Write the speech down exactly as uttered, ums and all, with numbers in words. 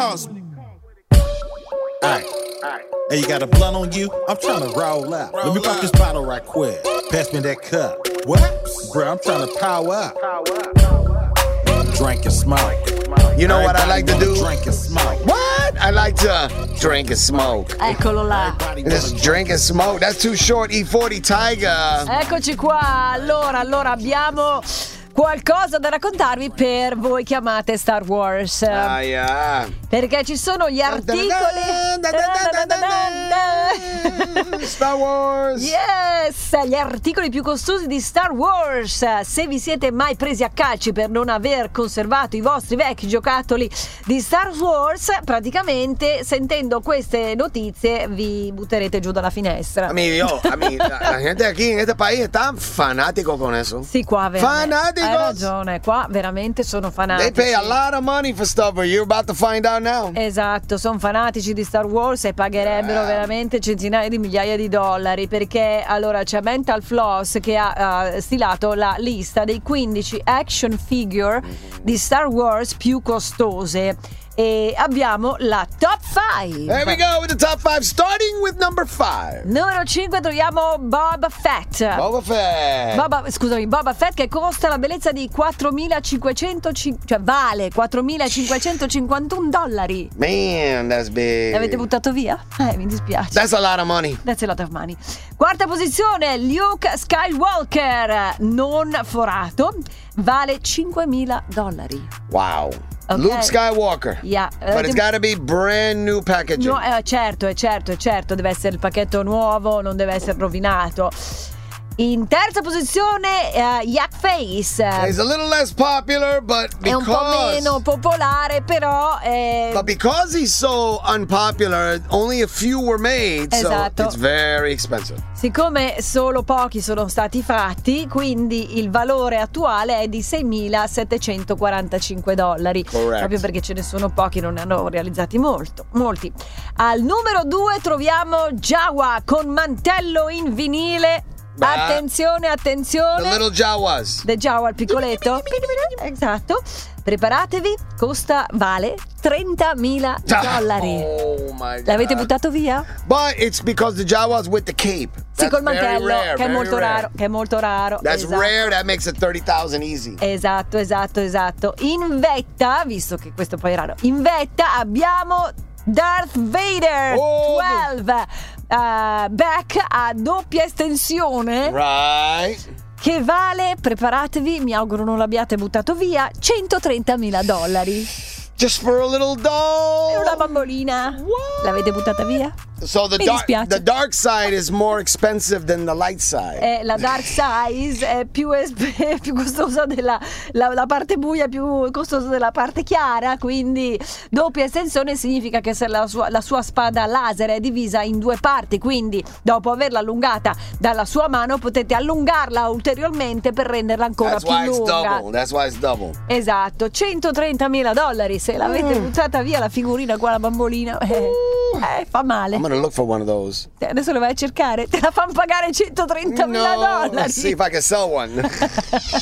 Alright. Hey, you got a blunt on you? I'm trying to roll out. Let me pop this bottle right quick. Pass me that cup. What? Bro, I'm trying to power up. Drink and smoke. You know what I like to do? Drink and smoke. What? I like to drink and smoke. Eccolo là. Just drink and smoke. That's too short. E forty Tiger. Eccoci qua. Allora, allora abbiamo qualcosa da raccontarvi per voi che amate Star Wars. Ah, yeah. Perché ci sono gli articoli. Star Wars. Yes, gli articoli più costosi di Star Wars. Se vi siete mai presi a calci per non aver conservato i vostri vecchi giocattoli di Star Wars, praticamente sentendo queste notizie vi butterete giù dalla finestra. I mean, yo, I mean, la, la gente aquí en este país está fanático con eso. Sì, qua veramente. Fanáticos. Hai ragione, qua veramente sono fanatici. They pay a lot of money for stuff, but you're about to find out now. Esatto, sono fanatici di Star Wars e pagherebbero veramente centinaia di migliaia di dollari, perché allora c'è Mental Floss che ha uh, stilato la lista dei quindici action figure di Star Wars più costose. E abbiamo la top five. There we go with the top five, starting with number five. Numero cinque troviamo Boba Fett. Boba Fett. Boba, scusami, Boba Fett, che costa la bellezza di quattromilacinquecento, cioè vale quattromilacinquecentocinquantuno dollari. Man, that's big. L'avete buttato via? Eh, mi dispiace. That's a lot of money. That's a lot of money. Quarta posizione, Luke Skywalker, non forato, vale cinquemila dollari. Wow. Okay. Luke Skywalker. Yeah. But it's gotta be brand new packaging. No, eh, certo, è certo, è certo, deve essere il pacchetto nuovo, non deve essere rovinato. In terza posizione uh, Yak Face. He's a little less popular, but because... È un po' meno popolare, però è... But because he's so unpopular, only a few were made, esatto. So it's very expensive. Siccome solo pochi sono stati fatti, quindi il valore attuale è di seimilasettecentoquarantacinque dollari. Correct. Proprio perché ce ne sono pochi, non ne hanno realizzati molto, molti. Al numero due troviamo Jawa con mantello in vinile. Beh, attenzione, attenzione. The little Jawas. The Jawa, il piccoletto. Esatto. Preparatevi, costa, vale trentamila dollari. Oh my God. L'avete buttato via? But it's because the Jawas with the cape. Sì, col very mantello, rare, che è very molto rare. raro, che è molto raro. That's esatto. rare, that makes it thirty thousand easy. Esatto, esatto, esatto. In vetta, visto che questo poi è raro, in vetta abbiamo Darth Vader Oh, dodici uh, back a doppia estensione. Right. Che vale, preparatevi, mi auguro non l'abbiate buttato via, centotrentamila dollari. Just for a little doll. È una bambolina. What? L'avete buttata via? So the Mi dark, dispiace. the dark side is more expensive than the light side. Eh, la dark size è più, esp- più costosa della la, la parte buia, è più costosa della parte chiara, quindi doppia estensione significa che se la sua, la sua spada laser è divisa in due parti, quindi dopo averla allungata dalla sua mano potete allungarla ulteriormente per renderla ancora That's più why it's lunga. double. That's why it's double. Esatto, centotrentamila dollari. Se l'avete Mm. buttata via la figurina qua, la bambolina, eh, eh, fa male. I'm gonna look for one of those. Adesso lo vai a cercare, te la fanno pagare centotrentamila No, dollari. let's see if I can sell one.